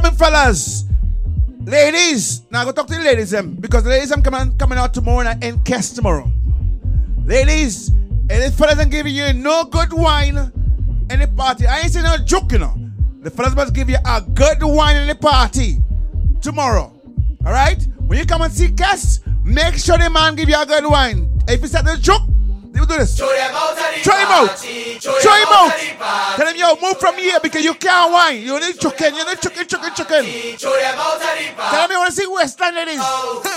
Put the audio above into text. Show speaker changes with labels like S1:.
S1: coming, fellas. Ladies, now I go talk to the ladies them because the ladies I'm coming out tomorrow and in Kest tomorrow. Ladies, and the fellas I'm giving you no good wine in the party. I ain't saying no joke, you know. The fellas must give you a good wine in the party tomorrow. Alright? When you come and see Kest, make sure the man give you a good wine. If you start to joke, they will do this. Throw him out. Throw him out. Tell him, yo, move from here because you can't wine. You need chicken. You need chicken. Tell him you want to see Westland ladies.